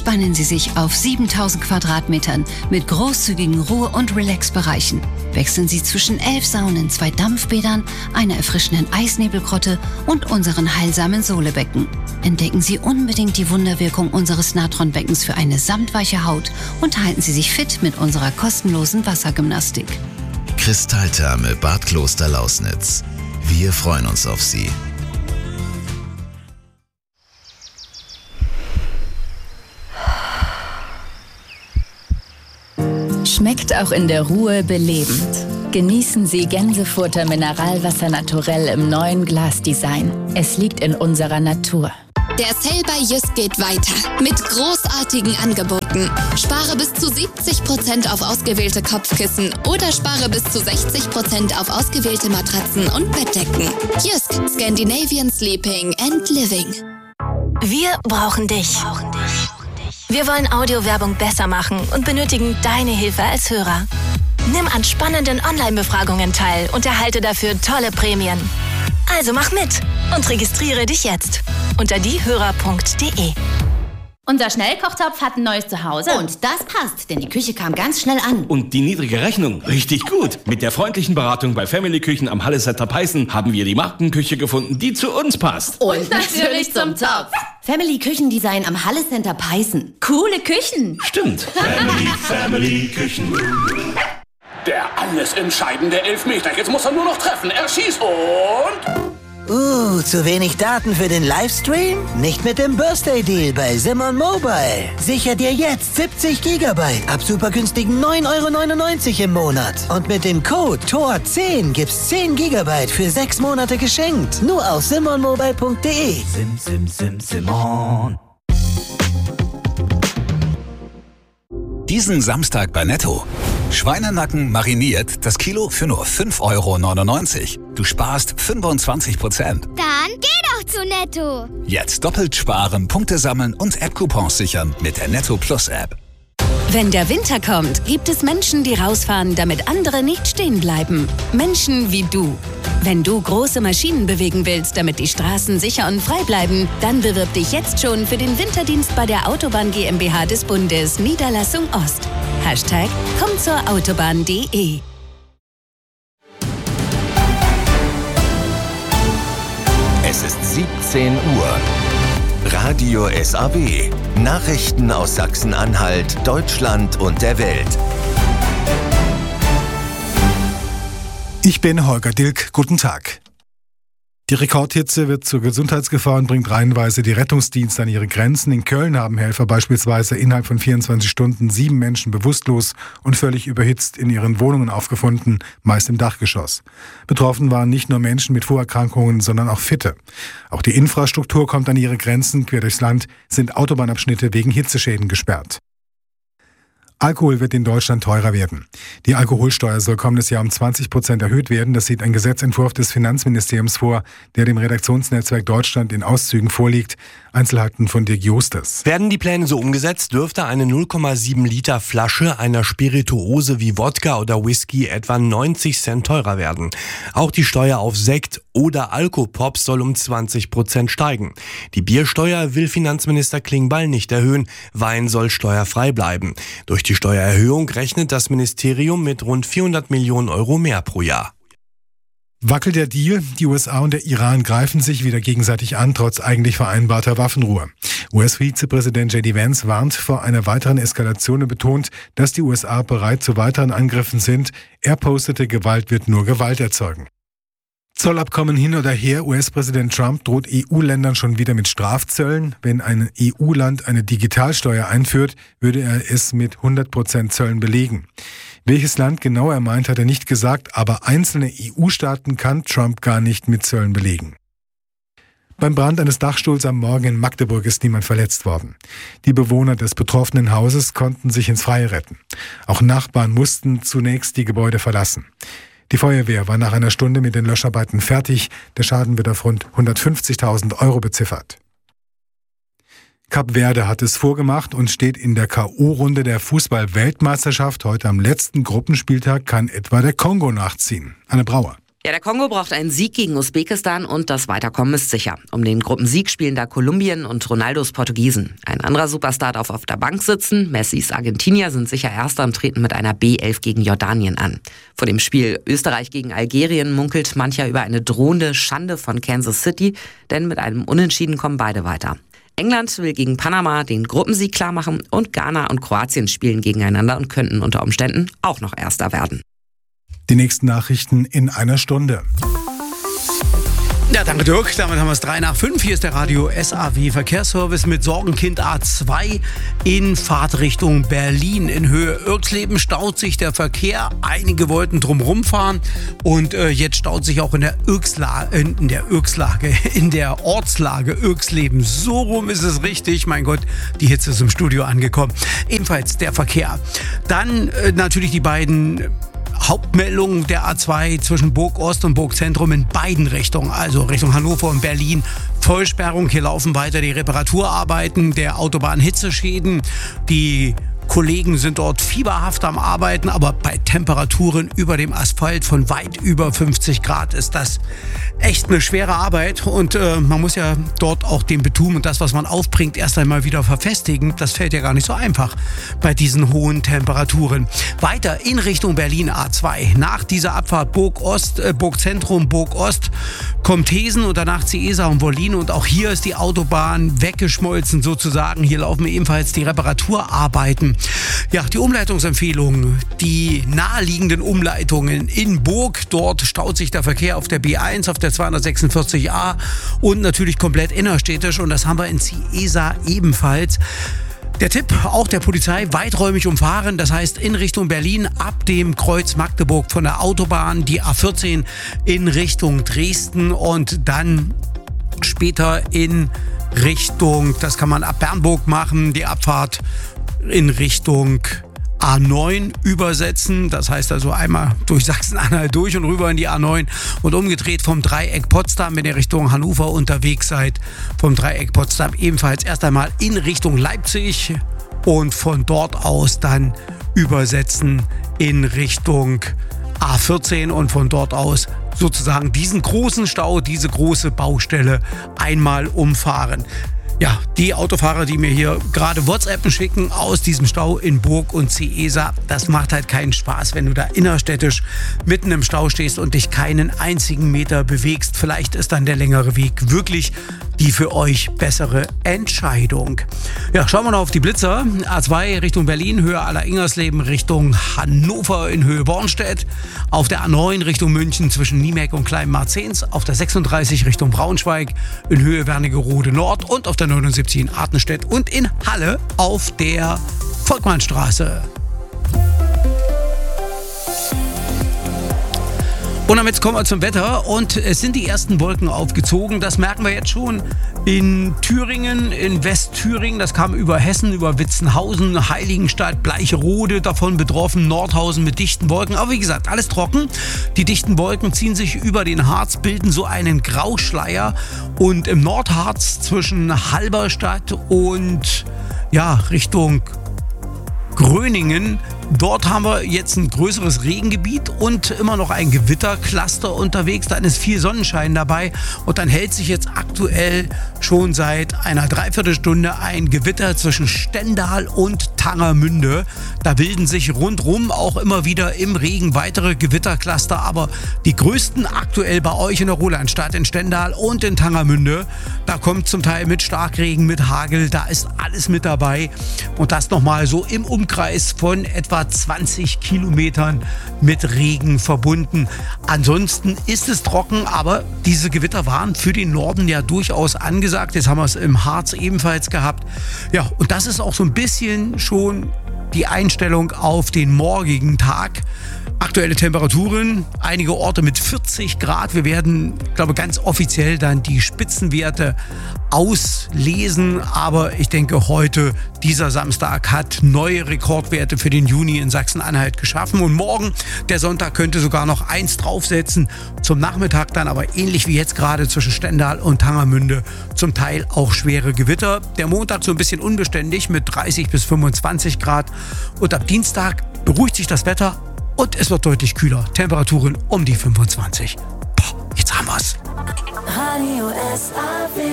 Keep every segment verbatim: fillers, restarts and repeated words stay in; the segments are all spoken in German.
Entspannen Sie sich auf siebentausend Quadratmetern mit großzügigen Ruhe- und Relax-Bereichen. Wechseln Sie zwischen elf Saunen, zwei Dampfbädern, einer erfrischenden Eisnebelgrotte und unseren heilsamen Sohlebecken. Entdecken Sie unbedingt die Wunderwirkung unseres Natronbeckens für eine samtweiche Haut und halten Sie sich fit mit unserer kostenlosen Wassergymnastik. Kristalltherme Bad Kloster-Lausnitz. Wir freuen uns auf Sie. Schmeckt auch in der Ruhe belebend. Genießen Sie Gänsefutter Mineralwasser naturell im neuen Glasdesign. Es liegt in unserer Natur. Der Sale bei Jysk geht weiter mit großartigen Angeboten. Spare bis zu siebzig Prozent auf ausgewählte Kopfkissen oder spare bis zu sechzig Prozent auf ausgewählte Matratzen und Bettdecken. Jysk, Scandinavian Sleeping and Living. Wir brauchen dich. Wir wollen Audiowerbung besser machen und benötigen deine Hilfe als Hörer. Nimm an spannenden Online-Befragungen teil und erhalte dafür tolle Prämien. Also mach mit und registriere dich jetzt unter diehörer punkt de. Unser Schnellkochtopf hat ein neues Zuhause. Und das passt, denn die Küche kam ganz schnell an. Und die niedrige Rechnung, richtig gut. Mit der freundlichen Beratung bei Family Küchen am Hallesetter Peißen haben wir die Markenküche gefunden, die zu uns passt. Und natürlich zum Topf. Family Küchendesign am Hallecenter Peißen. Coole Küchen. Stimmt. Family, Family Küchen. Der alles entscheidende Elfmeter. Jetzt muss er nur noch treffen. Er schießt und... Uh, zu wenig Daten für den Livestream? Nicht mit dem Birthday Deal bei Simon Mobile. Sicher dir jetzt siebzig Gigabyte ab super günstigen neun Euro neunundneunzig im Monat. Und mit dem Code T O R zehn gibt's zehn Gigabyte für sechs Monate geschenkt. Nur auf simon mobile punkt de. Sim, sim, sim, Simon. Diesen Samstag bei Netto. Schweinenacken mariniert, das Kilo für nur fünf Euro neunundneunzig. Du sparst fünfundzwanzig Prozent. Dann geh doch zu Netto. Jetzt doppelt sparen, Punkte sammeln und App-Coupons sichern mit der Netto Plus App. Wenn der Winter kommt, gibt es Menschen, die rausfahren, damit andere nicht stehen bleiben. Menschen wie du. Wenn du große Maschinen bewegen willst, damit die Straßen sicher und frei bleiben, dann bewirb dich jetzt schon für den Winterdienst bei der Autobahn GmbH des Bundes, Niederlassung Ost. Hashtag komm zur Autobahn punkt de. Es ist siebzehn Uhr. Radio S A W. Nachrichten aus Sachsen-Anhalt, Deutschland und der Welt. Ich bin Holger Dilk. Guten Tag. Die Rekordhitze wird zur Gesundheitsgefahr und bringt reihenweise die Rettungsdienste an ihre Grenzen. In Köln haben Helfer beispielsweise innerhalb von vierundzwanzig Stunden sieben Menschen bewusstlos und völlig überhitzt in ihren Wohnungen aufgefunden, meist im Dachgeschoss. Betroffen waren nicht nur Menschen mit Vorerkrankungen, sondern auch Fitte. Auch die Infrastruktur kommt an ihre Grenzen. Quer durchs Land sind Autobahnabschnitte wegen Hitzeschäden gesperrt. Alkohol wird in Deutschland teurer werden. Die Alkoholsteuer soll kommendes Jahr um zwanzig Prozent erhöht werden. Das sieht ein Gesetzentwurf des Finanzministeriums vor, der dem Redaktionsnetzwerk Deutschland in Auszügen vorliegt. Einzelheiten von Dirk Justus. Werden die Pläne so umgesetzt, dürfte eine null Komma sieben Liter Flasche einer Spirituose wie Wodka oder Whisky etwa neunzig Cent teurer werden. Auch die Steuer auf Sekt oder Alkopops soll um zwanzig Prozent steigen. Die Biersteuer will Finanzminister Klingbeil nicht erhöhen. Wein soll steuerfrei bleiben. Durch die Steuererhöhung rechnet das Ministerium mit rund vierhundert Millionen Euro mehr pro Jahr. Wackelt der Deal? Die U S A und der Iran greifen sich wieder gegenseitig an, trotz eigentlich vereinbarter Waffenruhe. U S-Vizepräsident J D Vance warnt vor einer weiteren Eskalation und betont, dass die U S A bereit zu weiteren Angriffen sind. Er postete, Gewalt wird nur Gewalt erzeugen. Zollabkommen hin oder her, U S-Präsident Trump droht E U-Ländern schon wieder mit Strafzöllen. Wenn ein E U-Land eine Digitalsteuer einführt, würde er es mit hundert Prozent Zöllen belegen. Welches Land genau er meint, hat er nicht gesagt, aber einzelne E U-Staaten kann Trump gar nicht mit Zöllen belegen. Beim Brand eines Dachstuhls am Morgen in Magdeburg ist niemand verletzt worden. Die Bewohner des betroffenen Hauses konnten sich ins Freie retten. Auch Nachbarn mussten zunächst die Gebäude verlassen. Die Feuerwehr war nach einer Stunde mit den Löscharbeiten fertig. Der Schaden wird auf rund hundertfünfzigtausend Euro beziffert. Kap Verde hat es vorgemacht und steht in der K O-Runde der Fußball-Weltmeisterschaft. Heute am letzten Gruppenspieltag kann etwa der Kongo nachziehen. Anne Brauer. Ja, der Kongo braucht einen Sieg gegen Usbekistan und das Weiterkommen ist sicher. Um den Gruppensieg spielen da Kolumbien und Ronaldos Portugiesen. Ein anderer Superstar darf auf der Bank sitzen. Messis Argentinier sind sicher Erster und treten mit einer B elf gegen Jordanien an. Vor dem Spiel Österreich gegen Algerien munkelt mancher über eine drohende Schande von Kansas City, denn mit einem Unentschieden kommen beide weiter. England will gegen Panama den Gruppensieg klarmachen und Ghana und Kroatien spielen gegeneinander und könnten unter Umständen auch noch Erster werden. Die nächsten Nachrichten in einer Stunde. Ja, danke Dirk. Damit haben wir es drei nach fünf. Hier ist der Radio S A W Verkehrsservice mit Sorgenkind A zwei in Fahrtrichtung Berlin. In Höhe Irxleben staut sich der Verkehr. Einige wollten drumherum fahren und äh, jetzt staut sich auch in der Irxlage, in der Irxlage, in der Ortslage Irxleben. So rum ist es richtig. Mein Gott, die Hitze ist im Studio angekommen. Ebenfalls der Verkehr. Dann äh, natürlich die beiden Hauptmeldung der A zwei zwischen Burg Ost und Burg Zentrum in beiden Richtungen, also Richtung Hannover und Berlin. Vollsperrung, hier laufen weiter die Reparaturarbeiten der Autobahnhitzeschäden. Die Kollegen sind dort fieberhaft am Arbeiten, aber bei Temperaturen über dem Asphalt von weit über fünfzig Grad ist das echt eine schwere Arbeit. Und äh, man muss ja dort auch den Betum und das, was man aufbringt, erst einmal wieder verfestigen. Das fällt ja gar nicht so einfach bei diesen hohen Temperaturen. Weiter in Richtung Berlin A zwei. Nach dieser Abfahrt Burg Ost, äh, Burg Zentrum, Burg Ost kommt Hesen und danach Ciesa und Wollin. Und auch hier ist die Autobahn weggeschmolzen sozusagen. Hier laufen ebenfalls die Reparaturarbeiten. Ja, die Umleitungsempfehlungen, die naheliegenden Umleitungen in Burg. Dort staut sich der Verkehr auf der B eins, auf der zweihundertsechsundvierzig A und natürlich komplett innerstädtisch. Und das haben wir in Ciesa ebenfalls. Der Tipp auch der Polizei, weiträumig umfahren, das heißt in Richtung Berlin ab dem Kreuz Magdeburg von der Autobahn, die A vierzehn in Richtung Dresden und dann später in Richtung, das kann man ab Bernburg machen, die Abfahrt in Richtung A neun übersetzen. Das heißt also einmal durch Sachsen-Anhalt durch und rüber in die A neun und umgedreht vom Dreieck Potsdam, wenn ihr Richtung Hannover unterwegs seid. Vom Dreieck Potsdam ebenfalls erst einmal in Richtung Leipzig und von dort aus dann übersetzen in Richtung A vierzehn und von dort aus sozusagen diesen großen Stau, diese große Baustelle einmal umfahren. Ja, die Autofahrer, die mir hier gerade WhatsAppen schicken aus diesem Stau in Burg und Ciesa, das macht halt keinen Spaß, wenn du da innerstädtisch mitten im Stau stehst und dich keinen einzigen Meter bewegst. Vielleicht ist dann der längere Weg wirklich die für euch bessere Entscheidung. Ja, schauen wir noch auf die Blitzer. A zwei Richtung Berlin, Höhe Aller-Ingersleben Richtung Hannover in Höhe Bornstedt. Auf der A neun Richtung München zwischen Niemek und Kleinmarzens. Auf der sechsunddreißig Richtung Braunschweig in Höhe Wernigerode Nord und auf der neunundsiebzig in Artenstedt und in Halle auf der Volkmannstraße. Und damit kommen wir zum Wetter und es sind die ersten Wolken aufgezogen. Das merken wir jetzt schon in Thüringen, in Westthüringen. Das kam über Hessen, über Witzenhausen, Heiligenstadt, Bleicherode davon betroffen, Nordhausen mit dichten Wolken. Aber wie gesagt, alles trocken. Die dichten Wolken ziehen sich über den Harz, bilden so einen Grauschleier. Und im Nordharz zwischen Halberstadt und ja, Richtung Gröningen, dort haben wir jetzt ein größeres Regengebiet und immer noch ein Gewittercluster unterwegs. Dann ist viel Sonnenschein dabei und dann hält sich jetzt aktuell schon seit einer Dreiviertelstunde ein Gewitter zwischen Stendal und Tangermünde. Da bilden sich rundrum auch immer wieder im Regen weitere Gewittercluster, aber die größten aktuell bei euch in der Rolandstadt, in Stendal und in Tangermünde. Da kommt zum Teil mit Starkregen, mit Hagel, da ist alles mit dabei und das nochmal so im Umkreis von etwa zwanzig Kilometern mit Regen verbunden. Ansonsten ist es trocken, aber diese Gewitter waren für den Norden ja durchaus angesagt. Jetzt haben wir es im Harz ebenfalls gehabt. Ja, und das ist auch so ein bisschen schon die Einstellung auf den morgigen Tag. Aktuelle Temperaturen, einige Orte mit vierzig Grad. Wir werden, glaube ich, ganz offiziell dann die Spitzenwerte auslesen. Aber ich denke, heute, dieser Samstag, hat neue Rekordwerte für den Juni in Sachsen-Anhalt geschaffen. Und morgen, der Sonntag, könnte sogar noch eins draufsetzen. Zum Nachmittag dann aber ähnlich wie jetzt gerade zwischen Stendal und Tangermünde zum Teil auch schwere Gewitter. Der Montag so ein bisschen unbeständig mit dreißig bis fünfundzwanzig Grad. Und ab Dienstag beruhigt sich das Wetter. und es wird deutlich kühler. Temperaturen um die fünfundzwanzig. Boah, jetzt haben wir's. Radio S A W.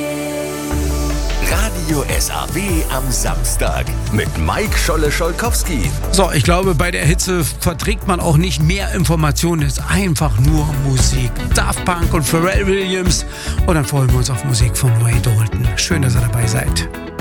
Radio S A W am Samstag mit Mike Scholle-Scholkowski. So, ich glaube, bei der Hitze verträgt man auch nicht mehr Informationen. Es ist einfach nur Musik. Daft Punk und Pharrell Williams. Und dann freuen wir uns auf Musik von Wayne Dalton. Schön, dass ihr dabei seid.